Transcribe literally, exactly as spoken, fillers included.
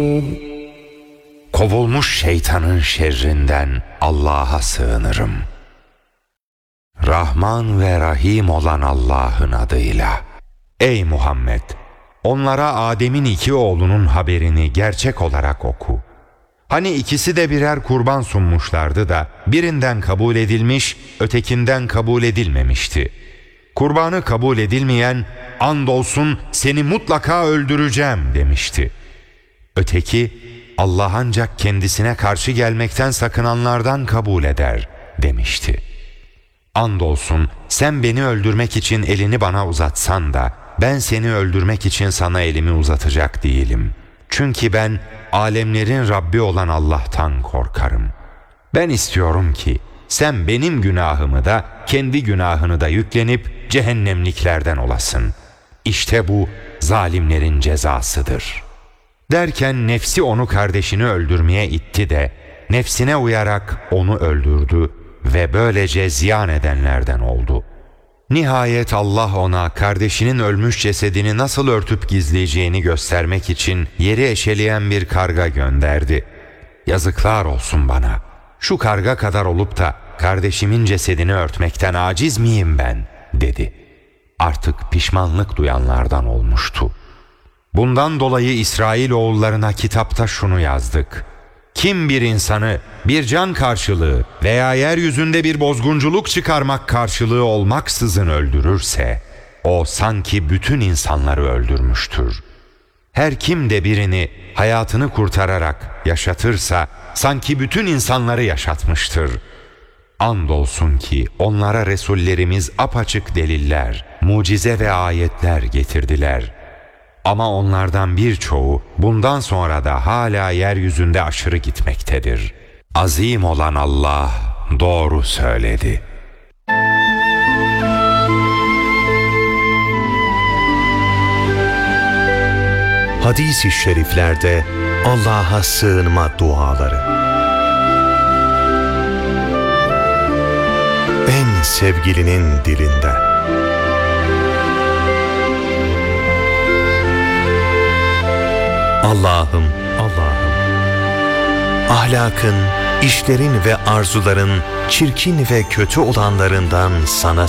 Kovulmuş şeytanın şerrinden Allah'a sığınırım. Rahman ve Rahim olan Allah'ın adıyla. Ey Muhammed! Onlara Adem'in iki oğlunun haberini gerçek olarak oku. Hani ikisi de birer kurban sunmuşlardı da birinden kabul edilmiş, ötekinden kabul edilmemişti. Kurbanı kabul edilmeyen, andolsun seni mutlaka öldüreceğim demişti. Öteki, Allah ancak kendisine karşı gelmekten sakınanlardan kabul eder demişti. Andolsun sen beni öldürmek için elini bana uzatsan da ben seni öldürmek için sana elimi uzatacak değilim. Çünkü ben alemlerin Rabbi olan Allah'tan korkarım. Ben istiyorum ki sen benim günahımı da kendi günahını da yüklenip cehennemliklerden olasın. İşte bu zalimlerin cezasıdır. Derken nefsi onu kardeşini öldürmeye itti de nefsine uyarak onu öldürdü ve böylece ziyan edenlerden oldu. Nihayet Allah ona kardeşinin ölmüş cesedini nasıl örtüp gizleyeceğini göstermek için yeri eşeleyen bir karga gönderdi. Yazıklar olsun bana. Şu karga kadar olup da kardeşimin cesedini örtmekten aciz miyim ben? Dedi. Artık pişmanlık duyanlardan olmuştu. Bundan dolayı İsrailoğullarına kitapta şunu yazdık. Kim bir insanı bir can karşılığı veya yeryüzünde bir bozgunculuk çıkarmak karşılığı olmaksızın öldürürse, o sanki bütün insanları öldürmüştür. Her kim de birini hayatını kurtararak yaşatırsa, sanki bütün insanları yaşatmıştır. Andolsun ki onlara Resullerimiz apaçık deliller, mucize ve ayetler getirdiler. Ama onlardan birçoğu bundan sonra da hala yeryüzünde aşırı gitmektedir. Azim olan Allah doğru söyledi. Hadis-i şeriflerde Allah'a sığınma duaları. En sevgilinin dilinden. Allah'ım, Allah'ım, ahlakın, işlerin ve arzuların çirkin ve kötü olanlarından sana